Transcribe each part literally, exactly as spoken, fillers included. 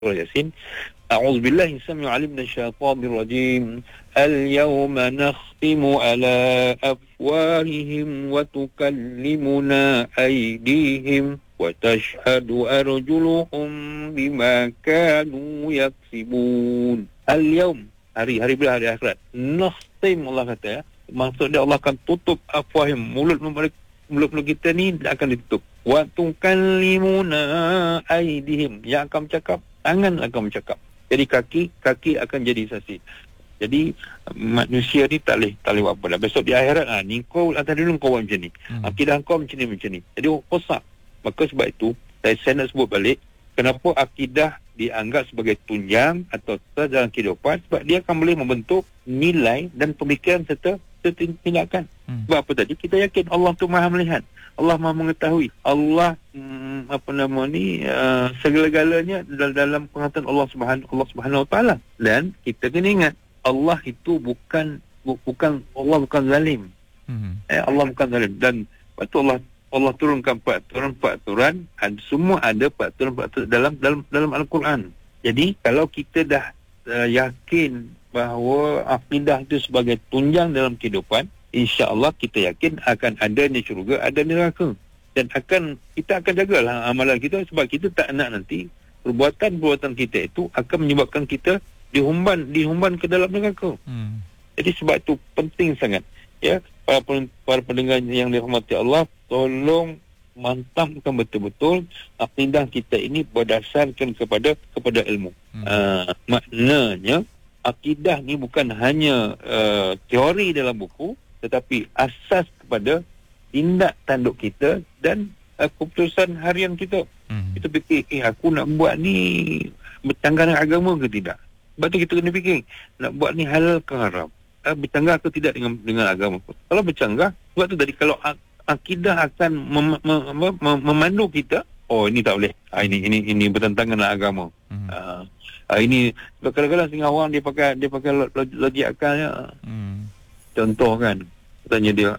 surah Yasin. A'udzu billahi samil alim minasyaitonir rajim. Al-yawma nakhtimu ala afwahihim wa tukallimuna aydihim wa tashhadu arjuluhum bima kanu yaksibun. Al-yawm, hari hari bila hari akhirat. Nakhtim, Allah kata ya. Maksudnya Allah akan tutup afwahim, mulut mereka, mulut-mulut kita ni akan ditutup. Wa tukallimuna aydihim, yang akan bercakap, tangan akan bercakap. Jadi kaki, kaki akan jadi saksi. Jadi manusia ni tak boleh, tak boleh buat apa dah. Besok di akhirat, ah, ni kau atas dulu kau buat macam ni. Hmm. Akidah kau macam ni, macam ni. Jadi rosak. Maka sebab itu, saya, saya nak sebut balik, kenapa akidah dianggap sebagai tunjang atau sah dalam kehidupan, sebab dia akan boleh membentuk nilai dan pemikiran serta tindakan. Hmm. Sebab apa tadi? Kita yakin Allah tu Maha melihat, Allah Maha mengetahui, Allah hmm, apa nama ni uh, segala-galanya dalam, dalam pengertian Allah Subhanahu Allah Subhanahu Wa Taala. Dan kita kena ingat, Allah itu bukan bu, bukan Allah bukan zalim. Hmm. Eh, Allah bukan zalim. Dan waktu Allah Allah turunkan peraturan-peraturan, semua ada peraturan-peraturan dalam dalam dalam Al-Quran. Jadi kalau kita dah uh, yakin bahawa akidah itu sebagai tunjang dalam kehidupan, insya-Allah kita yakin akan adanya syurga, ada neraka. Dan akan kita akan jagalah amalan kita, sebab kita tak nak nanti perbuatan-perbuatan kita itu akan menyebabkan kita dihumban dihumban ke dalam neraka. Hmm. Jadi sebab itu penting sangat ya, para para pendengar yang dirahmati Allah, tolong mantapkan betul-betul akidah kita ini berdasarkan kepada kepada ilmu. Hmm. Uh, maknanya akidah ni bukan hanya uh, teori dalam buku, tetapi asas kepada tindak tanduk kita dan uh, keputusan harian kita. Hmm. Kita fikir, eh aku nak buat ni bercanggah dengan agama ke tidak? Sebab tu kita kena fikir, nak buat ni halal ke haram? Uh, bercanggah ke tidak dengan dengan agama? Kalau bercanggah, sebab tu tadi kalau ak- akidah akan mem- mem- mem- mem- memandu kita, oh ini tak boleh. Ah, ini ini ini bertentangan dengan agama. Hmm. Uh, Uh, ini kadang-kadang setengah orang dia pakai dia pakai logik akalnya. Hmm. Contoh kan, tanya dia,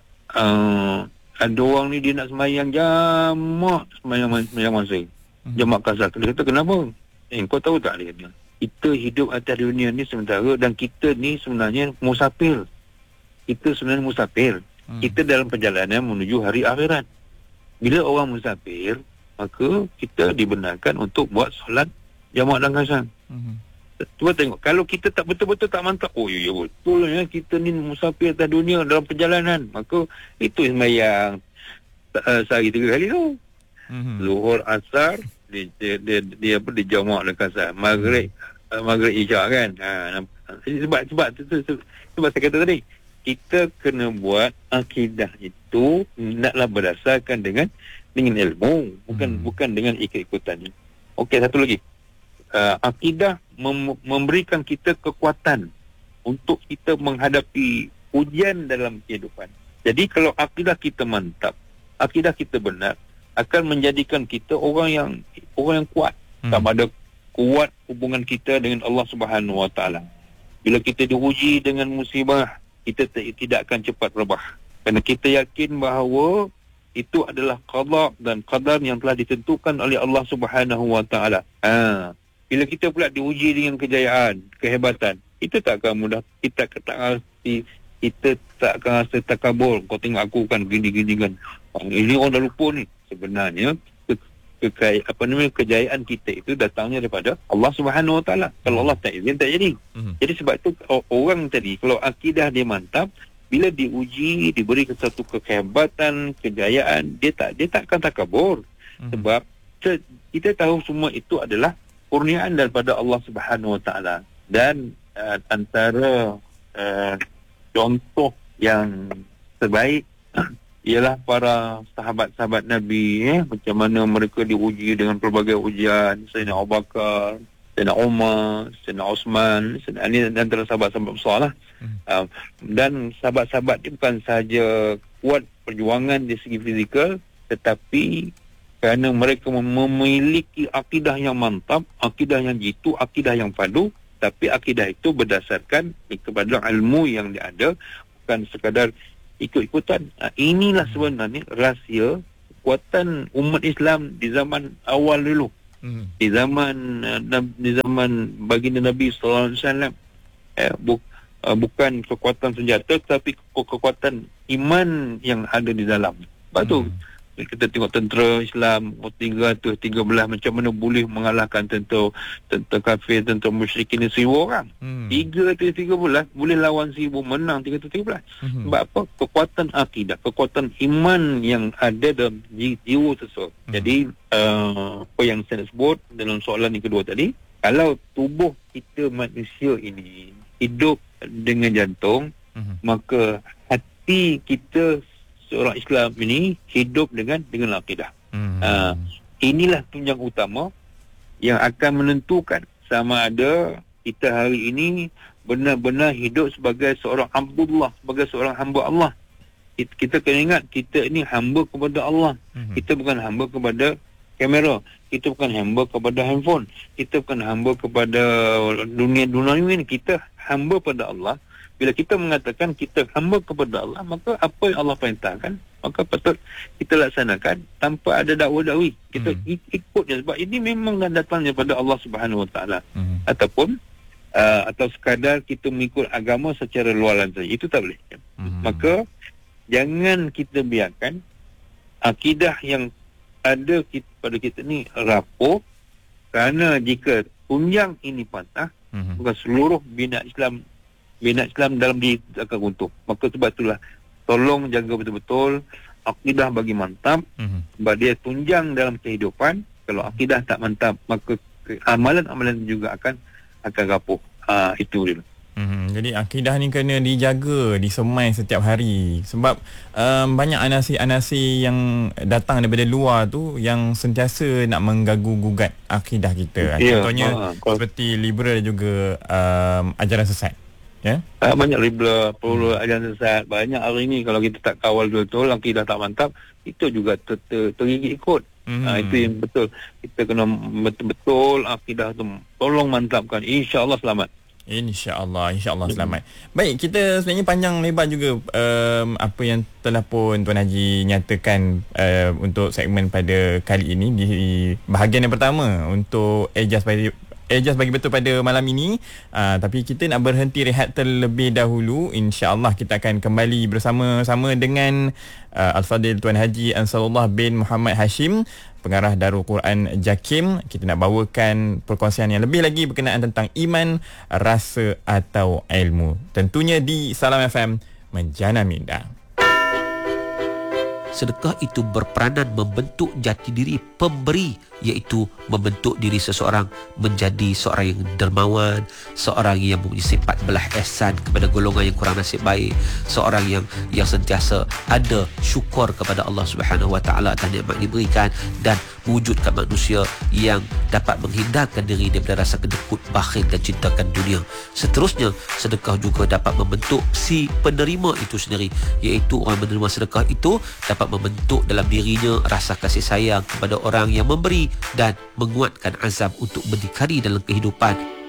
uh, ada orang ni dia nak semayang jamak, semayang semayang masa. Hmm. Jamak kasar. Dia kata kenapa? Eh, kau tahu tak dia? Kita hidup atas dunia ni sementara, dan kita ni sebenarnya musafir. Kita sebenarnya musafir. Hmm. Kita dalam perjalanan menuju hari akhirat. Bila orang musafir, maka kita dibenarkan untuk buat solat jamak dan kasar. Mm-hmm. Cuba tengok, kalau kita tak betul-betul tak mantap, oh ya, ya betul ya, kita ni musafir atas dunia dalam perjalanan, maka itu sembahyang uh, sehari tiga kali tu. Mm-hmm. Zuhur, asar, dia dia, dia, dia apa dia jamak dan kasar. Maghrib, uh, maghrib isyak kan. Ha, sebab sebab sebab, sebab sebab saya kata tadi, kita kena buat akidah itu naklah berdasarkan dengan dengan ilmu, bukan mm. bukan dengan ikut-ikutan. Okey, satu lagi. Uh, akidah mem- memberikan kita kekuatan untuk kita menghadapi ujian dalam kehidupan. Jadi kalau akidah kita mantap, akidah kita benar, akan menjadikan kita orang yang orang yang kuat. Hmm. Sama ada kuat hubungan kita dengan Allah Subhanahu Wa Taala. Bila kita diuji dengan musibah, kita t- tidak akan cepat rebah. Kerana kita yakin bahawa itu adalah qada dan qadar yang telah ditentukan oleh Allah Subhanahu Wa Taala. Ha. Bila kita pula diuji dengan kejayaan, kehebatan, kita tak akan mudah, kita tak rasa, kita tak akan rasa takabur. Kau tengok aku kan gini-gini kan. Oh, ini orang dah lupa ni. Sebenarnya ke, ke, apa namanya kejayaan kita itu datangnya daripada Allah Subhanahu Wa Taala. Kalau Allah tak izin tak jadi. Hmm. Jadi sebab tu orang tadi kalau akidah dia mantap, bila diuji, diberi satu kehebatan, kejayaan, dia tak dia tak akan takabur. Hmm. Sebab kita tahu semua itu adalah kurniaan daripada Allah Subhanahu Wa Taala. Dan uh, antara uh, contoh yang terbaik ialah para sahabat-sahabat Nabi, eh, macam mana mereka diuji dengan pelbagai ujian. Sayyidina Abu Bakar, Sayyidina Umar, Sayyidina Osman, ini antara sahabat-sahabat besar lah. Hmm. Uh, dan sahabat-sahabat ini bukan sahaja kuat perjuangan di segi fizikal, tetapi kerana mereka memiliki akidah yang mantap, akidah yang jitu, akidah yang padu, tapi akidah itu berdasarkan kepada ilmu yang dia ada, bukan sekadar ikut-ikutan. Nah, inilah sebenarnya rahsia kekuatan umat Islam di zaman awal dulu. Hmm. Di zaman uh, di zaman baginda Nabi sallallahu alaihi wasallam, eh, bu, uh, bukan kekuatan senjata, tapi ke- kekuatan iman yang ada di dalam. Sebab tu Hmm. kita tengok tentera Islam tiga ratus tiga belas macam mana boleh mengalahkan tentera tentera kafir, tentera musyrikin ni seribu orang. Hmm. tiga ratus tiga belas boleh lawan seribu, menang tiga ratus tiga belas. Hmm. Sebab apa? Kekuatan akidah, kekuatan iman yang ada dalam ji- jiwa seseorang. Hmm. Jadi uh, apa yang saya nak sebut dalam soalan yang kedua tadi, kalau tubuh kita manusia ini hidup dengan jantung, Hmm. maka hati kita seorang Islam ini hidup dengan dengan akidah. Hmm. Uh, inilah tunjang utama yang akan menentukan sama ada kita hari ini benar-benar hidup sebagai seorang Abdullah, sebagai seorang hamba Allah. Kita, kita kena ingat, kita ini hamba kepada Allah. Hmm. Kita bukan hamba kepada kamera. Kita bukan hamba kepada handphone. Kita bukan hamba kepada dunia-dunia ini. Kita hamba pada Allah. Bila kita mengatakan kita hamba kepada Allah, maka apa yang Allah perintahkan, maka patut kita laksanakan tanpa ada dakwa-dakwi. Kita Hmm. ikut je, sebab ini memang datang daripada Allah Subhanahu Wa Taala. Hmm. Ataupun uh, atau sekadar kita mengikut agama secara luaran saja, itu tak boleh. Hmm. Maka jangan kita biarkan akidah yang ada kita, pada kita ni rapuh, kerana jika tunjang ini patah, Hmm. bukan seluruh bina Islam bina Islam dalam diri akan runtuh. Maka sebab itulah tolong jaga betul-betul akidah bagi mantap, Hmm. sebab dia tunjang dalam kehidupan. Kalau akidah tak mantap, maka ke- amalan-amalan juga akan akan rapuh. Ha, itu dia. Hmm, jadi akidah ni kena dijaga, disemai setiap hari. Sebab um, banyak anasi-anasi yang datang daripada luar tu yang sentiasa nak mengganggu-gugat akidah kita. Ya, Contohnya ha, kalau- seperti liberal dan juga um, ajaran sesat. Ya. Ha, banyak ribla, perlu ajaran sesat. Banyak hari ni kalau kita tak kawal betul-betul, akidah tak mantap, itu juga ter, ter, tergigit ikut. Hmm. Ha, itu yang betul. Kita kena betul-betul akidah tu tolong mantapkan. InsyaAllah selamat. InsyaAllah, insyaAllah selamat. Baik, kita sebenarnya panjang lebar juga um, apa yang telah pun Tuan Haji nyatakan uh, untuk segmen pada kali ini di bahagian yang pertama untuk Ejaz bagi Ejaz bagi betul pada malam ini. Uh, tapi kita nak berhenti rehat terlebih dahulu. InsyaAllah kita akan kembali bersama-sama dengan uh, Al-Fadil Tuan Haji Ansarullah bin Muhammad Hashim, pengarah Darul Quran Jakim. Kita nak bawakan perkongsian yang lebih lagi berkenaan tentang iman, rasa atau ilmu. Tentunya di Salam F M Menjana Minda. Sedekah itu berperanan membentuk jati diri pemberi, iaitu membentuk diri seseorang menjadi seorang yang dermawan, seorang yang mempunyai sifat belah ihsan kepada golongan yang kurang nasib baik, seorang yang yang sentiasa ada syukur kepada Allah Subhanahu Wa Taala atas nikmat yang diberikan, dan mewujudkan manusia yang dapat menghindarkan diri daripada rasa kedekut, bakhil dan cintakan dunia. Seterusnya, sedekah juga dapat membentuk si penerima itu sendiri, iaitu orang menerima sedekah itu dapat membentuk dalam dirinya rasa kasih sayang kepada orang yang memberi dan menguatkan azam untuk berdikari dalam kehidupan.